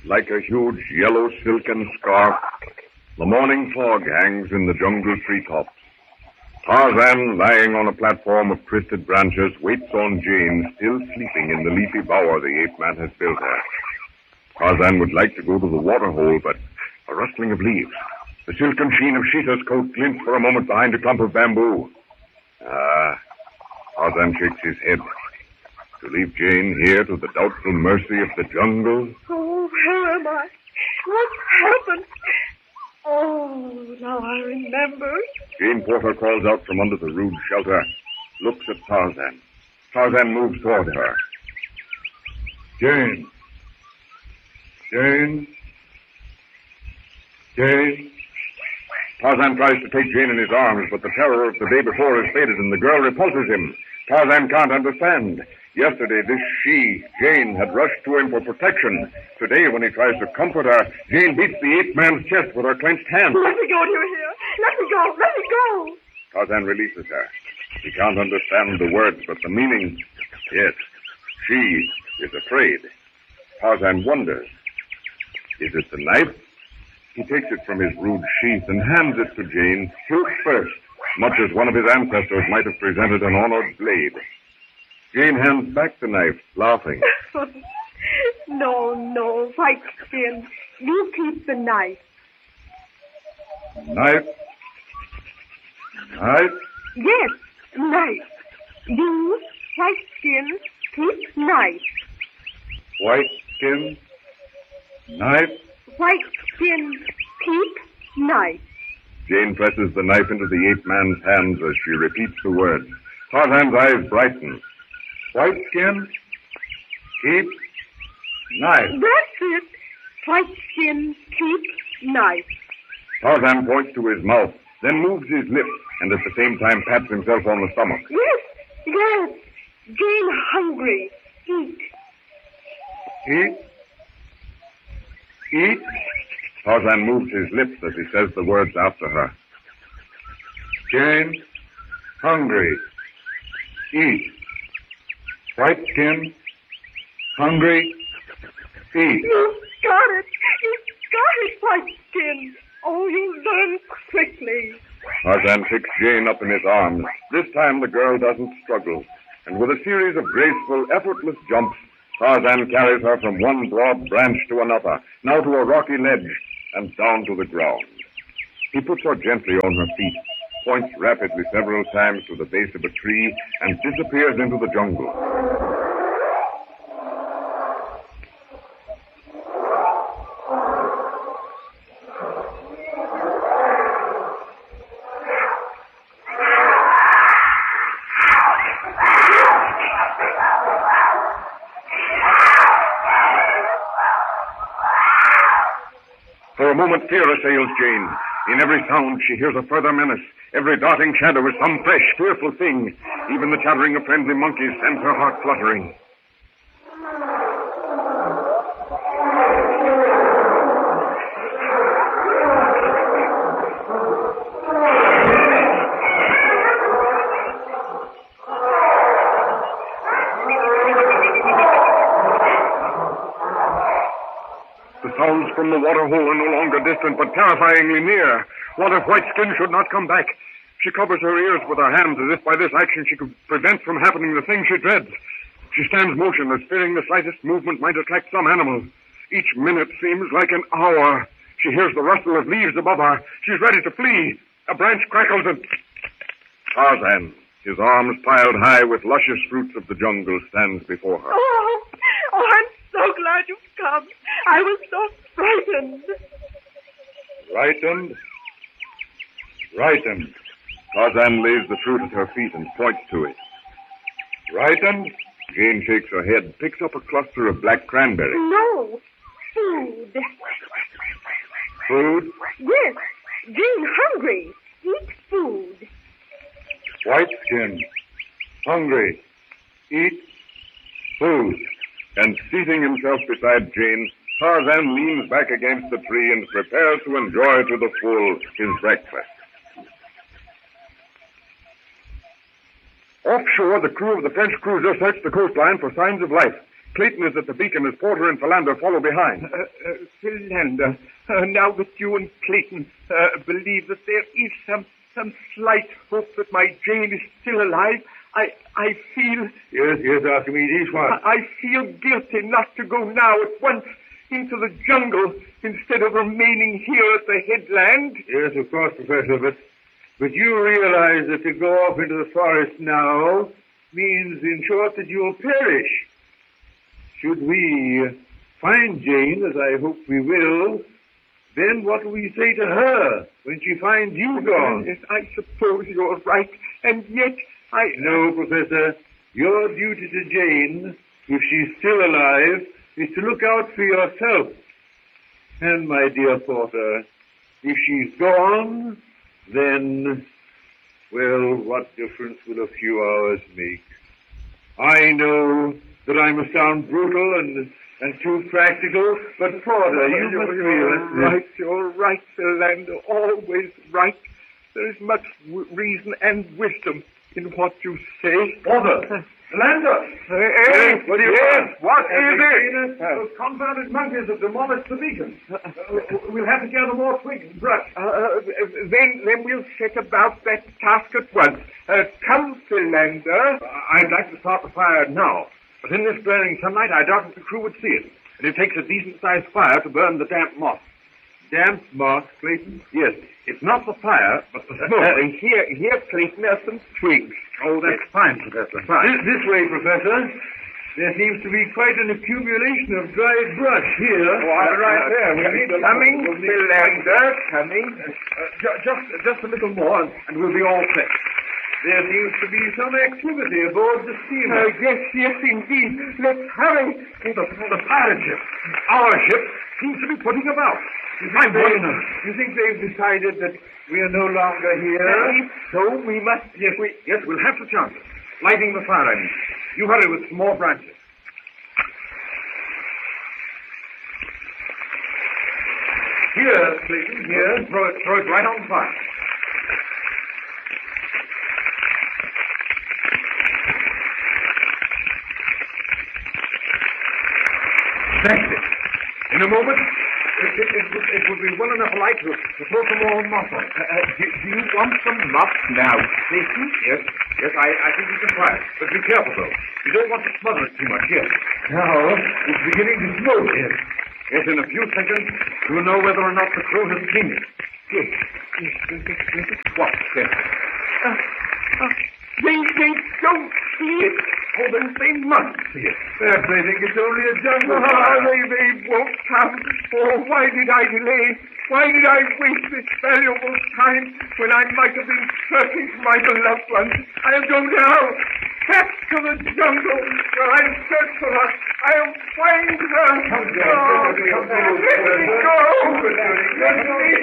Like a huge yellow silken scarf, the morning fog hangs in the jungle treetops. Tarzan, lying on a platform of twisted branches, waits on Jane, still sleeping in the leafy bower the ape-man has built her. Tarzan would like to go to the waterhole, but a rustling of leaves. The silken sheen of Sheeta's coat glints for a moment behind a clump of bamboo. Tarzan shakes his head. To leave Jane here to the doubtful mercy of the jungle? Oh, where am I? What's happened? Oh, now I remember. Jane Porter calls out from under the rude shelter, looks at Tarzan. Tarzan moves toward her. Jane. Jane. Jane. Tarzan tries to take Jane in his arms, but the terror of the day before has faded and the girl repulses him. Tarzan can't understand. Yesterday, this she, Jane, had rushed to him for protection. Today, when he tries to comfort her, Jane beats the ape-man's chest with her clenched hand. Let me go, dear here. Let me go. Let me go. Tarzan releases her. He can't understand the words, but the meaning. Yes, she is afraid. Tarzan wonders. Is it the knife? He takes it from his rude sheath and hands it to Jane, hilt first, much as one of his ancestors might have presented an honored blade. Jane hands back the knife, laughing. No, White Skin. You keep the knife. Knife? Knife? Yes, knife. You, White Skin, keep knife. White Skin? Knife? White Skin, keep knife. Jane presses the knife into the ape-man's hands as she repeats the words. Tarzan's eyes brighten. White Skin, keep knife. That's it. White Skin, keep knife. Tarzan points to his mouth, then moves his lips, and at the same time pats himself on the stomach. Yes. Jane hungry. Eat. Eat? Eat? Tarzan moves his lips as he says the words after her. Jane, hungry. Eat. White Skin, hungry. Eat. You got it. White Skin. Oh, you learn quickly. Tarzan picks Jane up in his arms. This time the girl doesn't struggle. And with a series of graceful, effortless jumps, Tarzan carries her from one broad branch to another, now to a rocky ledge, and down to the ground. He puts her gently on her feet, points rapidly several times to the base of a tree, and disappears into the jungle. For a moment, fear assails Jane. In every sound, she hears a further menace. Every darting shadow is some fresh, fearful thing. Even the chattering of friendly monkeys sends her heart fluttering. The sounds from the water hole are no longer distant, but terrifyingly near. What if White Skin should not come back? She covers her ears with her hands as if by this action she could prevent from happening the thing she dreads. She stands motionless, fearing the slightest movement might attract some animal. Each minute seems like an hour. She hears the rustle of leaves above her. She's ready to flee. A branch crackles and... Tarzan, his arms piled high with luscious fruits of the jungle, stands before her. Oh, I'm so glad you've come. I was so frightened. Frightened? Frightened. Tarzan lays the fruit at her feet and points to it. Frightened? Jane shakes her head, picks up a cluster of black cranberries. No. Food. Food? Yes. Jane hungry. Eat food. White Skin. Hungry. Eat food. And seating himself beside Jane, Tarzan leans back against the tree and prepares to enjoy to the full his breakfast. Offshore, the crew of the French cruiser searched the coastline for signs of life. Clayton is at the beacon as Porter and Philander follow behind. Philander, now that you and Clayton believe that there is some slight hope that my Jane is still alive, I feel... Yes, Archimedes, what? I feel guilty not to go now at once into the jungle instead of remaining here at the headland. Yes, of course, Professor, but you realize that to go off into the forest now means, in short, that you'll perish. Should we find Jane, as I hope we will, then what will we say to her when she finds you gone? Yes, I suppose you're right, and yet No, Professor. Your duty to Jane, if she's still alive, is to look out for yourself. And, my dear Porter, if she's gone, then, well, what difference will a few hours make? I know that I must sound brutal and too practical, but Porter, you must realize... You're right, Philander, always right. There is much reason and wisdom in what you say. Porter! Philander! What do you want? What is it? Those confounded monkeys have demolished the beacon. We'll have to gather more twigs and brush. Then we'll set about that task at once. Come, Philander. I'd like to start the fire now, but in this glaring sunlight, I doubt if the crew would see it. And it takes a decent-sized fire to burn the damp moss. Damp moss, Clayton? Yes, it's not the fire, but the smoke. Here, Clayton, are some twigs. Oh, that's fine, Professor, fine. This way, Professor. There seems to be quite an accumulation of dried brush here. Right there. We need a Coming, Philander, coming. Just a little more, and we'll be all set. There seems to be some activity aboard the steamer. Yes, indeed. Let's hurry. The pirate ship, our ship, seems to be putting about. You think they've decided that we are no longer here? So we must... Yes, we'll have to chance it. Lighting the fire, I mean. You hurry with some more branches. Here, Clayton, here. Throw it right on the fire. That's it. In a moment, it would be well enough light to throw some more moss on it. Do you want some moss now, Clayton? Yes, I think you can try it. But be careful, though. You don't want to smother it too much, yes. Now, it's beginning to smoke here. Yes, in a few seconds, you'll know whether or not the crew has seen it. Yes. What? Yes. They don't see it. Oh, then they must see it. Perhaps they think it's only a jungle Oh, fire. they won't come. Oh, why did I delay? Why did I waste this valuable time when I might have been searching for my beloved one? I'll go now, back to the jungle where I'll search for her. I'll find her. Come, Jack. Let me go. Let me